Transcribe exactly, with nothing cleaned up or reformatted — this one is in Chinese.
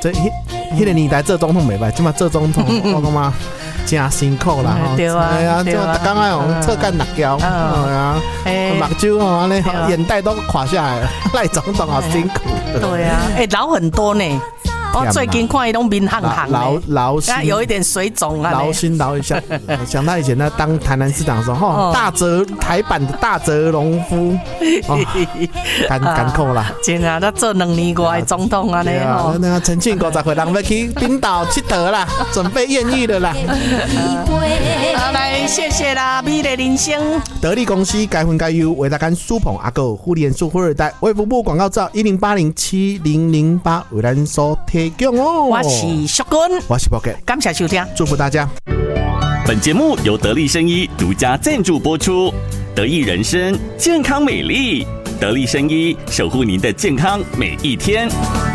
这迄迄个年代做总统袂歹，即马做总统我感觉真辛苦啦吼。 对啊， 哎呀，就大刚爱用侧干辣椒，哎呀，目睭哦安尼，眼袋都垮下来了。赖总统好辛苦。 对啊，哎，老很多呢。我最近看伊拢面憨憨的， 劳劳心， 有一点水肿啊。 劳心劳一下，想到以前他当台南市长的时候，吼，大泽台版的大泽隆夫，艰艰苦啦。 真啊，他做两年过的总统啊，你吼。 那陈庆五十岁人要去冰岛佚佗啦，准备艳遇了啦。 好，来谢谢啦，美丽人生。 得力公司该分该优，维达甘苏捧阿狗互联数富二代，卫福部广告照一零八零七零零八为咱所提供哦。 我是淑君， 我是 Pocket， 感谢收听， 祝福大家。 本节目由得力生医独家赞助播出，得益人生健康美丽，得力生医守护您的健康每一天。